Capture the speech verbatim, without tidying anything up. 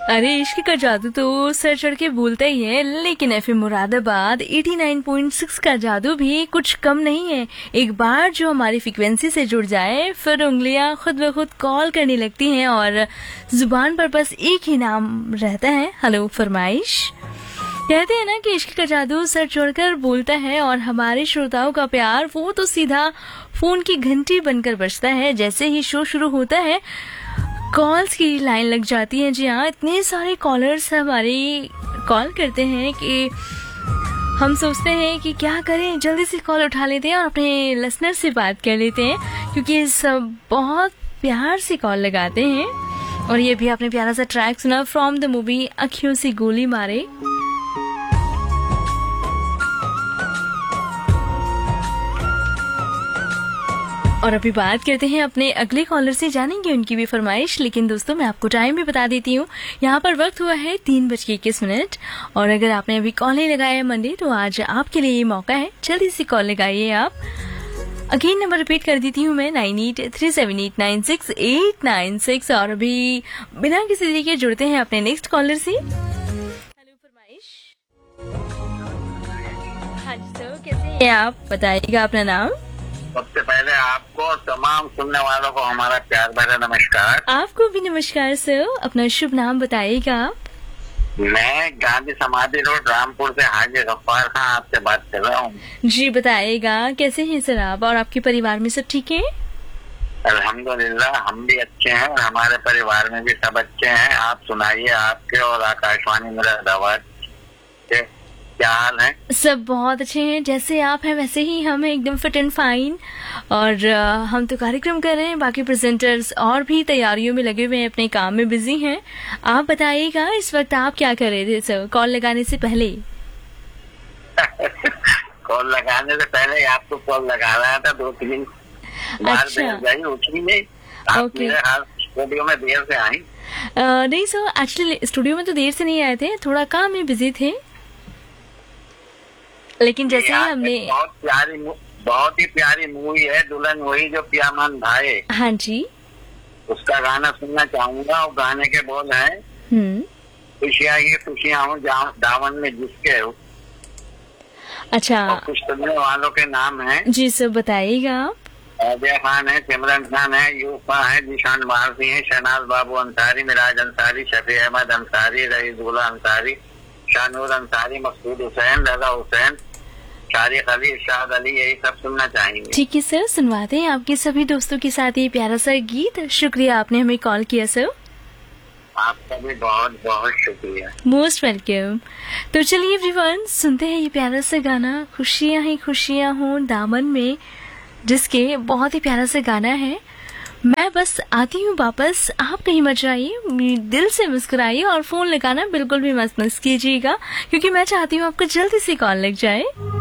अरे इश्क का जादू तो सर चढ़ के बोलता ही है, लेकिन एफएम मुरादाबाद नवासी पॉइंट छह का जादू भी कुछ कम नहीं है। एक बार जो हमारी फ्रीक्वेंसी से जुड़ जाए फिर उंगलियां खुद ब खुद कॉल करने लगती हैं और जुबान पर बस एक ही नाम रहता है, हेलो फरमाइश। कहते हैं ना कि इश्क का जादू सर चढ़कर बोलता है और हमारे श्रोताओं का प्यार वो तो सीधा फोन की घंटी बनकर बजता है। जैसे ही शो शुरू होता है कॉल्स की लाइन लग जाती है। जी हाँ, इतने सारे कॉलर्स हमारी कॉल करते हैं कि हम सोचते हैं कि क्या करें, जल्दी से कॉल उठा लेते हैं और अपने लिसनर से बात कर लेते हैं, क्योंकि सब बहुत प्यार से कॉल लगाते हैं। और ये भी आपने प्यारा सा ट्रैक सुना फ्रॉम द मूवी अखियों से गोली मारे। और अभी बात करते हैं अपने अगले कॉलर से, जानेंगे उनकी भी फरमाइश। लेकिन दोस्तों मैं आपको टाइम भी बता देती हूँ, यहाँ पर वक्त हुआ है तीन बज के इक्कीस मिनट। और अगर आपने अभी कॉल नहीं लगाया है मंडे, तो आज आपके लिए ये मौका है, जल्दी से कॉल लगाइए आप। अगेन नंबर रिपीट कर देती हूँ मैं, nine eight three seven eight nine six eight nine six. और अभी बिना किसी देरी के जुड़ते हैं अपने नेक्स्ट कॉलर से। हेलो फरमाइश। हाँ जी सर, कैसे हैं आप, बताइएगा अपना नाम। सबसे पहले आपको और तमाम सुनने वालों को हमारा प्यार भरा नमस्कार। आपको भी नमस्कार सर, अपना शुभ नाम बताइएगा आप। मैं गांधी समाधि रोड रामपुर से हाजी गफ्फार खान आपसे बात कर रहा हूँ। जी बताइएगा, कैसे हैं सर आप और आपके परिवार में सब ठीक है? अल्हम्दुलिल्लाह हम भी अच्छे हैं और हमारे परिवार में भी सब अच्छे हैं। आप सुनाइए, आपके और आकाशवाणी मुरादाबाद के क्या हाल है? सब बहुत अच्छे हैं, जैसे आप हैं वैसे ही हम हैं, एकदम फिट एंड फाइन। और आ, हम तो कार्यक्रम कर रहे हैं, बाकी प्रेजेंटर्स और भी तैयारियों में लगे हुए हैं, अपने काम में बिजी हैं। आप बताइएगा इस वक्त आप क्या कर रहे थे सर कॉल लगाने से पहले? कॉल लगाने से पहले आपको कॉल लगा रहा था, दो तीन बार अच्छा उठी नहीं। आप मेरे हाल स्टूडियो में देर से आई? नहीं सर, एक्चुअली स्टूडियो में तो देर से नहीं आए थे, थोड़ा काम में बिजी थे। लेकिन जैसे ही हमने बहुत प्यारी बहुत ही प्यारी मूवी है दुल्हन वही जो पिया मन भाई, हाँ जी, उसका गाना सुनना चाहूंगा। और गाने के बोल हैं, खुशियाँ ये खुशियाँ हूँ दामन में जिसके हो। अच्छा, कुछ सुनने वालों के नाम हैं। जी सर बताइएगा आप। अजय खान है, सिमरन खान है, यूफा है, निशान भारती है, शहनाज बाबू अंसारी, मिराज अंसारी, शफी अहमद अंसारी, रईसुल्लाह अंसारी, शानूर अंसारी, मकसूद हुसैन, रजा हुसैन, शारिक अली, इरशाद अली, यही सब सुनना चाहेंगे। ठीक है सर, सुनवाते हैं आपके सभी दोस्तों के साथ ये प्यारा सा गीत। शुक्रिया आपने हमें कॉल किया सर। आपका भी बहुत बहुत शुक्रिया, मोस्ट वेलकम। तो चलिए एवरीवन, सुनते हैं ये प्यारा सा गाना, खुशियाँ ही खुशियाँ हों दामन में जिसके। बहुत ही प्यारा सा गाना है। मैं बस आती हूँ वापस, आप कहीं मत जाइए, दिल से मुस्कुराइए और फोन लगाना बिल्कुल भी मत मिस कीजिएगा, क्योंकि मैं चाहती हूँ आपको जल्दी से कॉल लग जाए।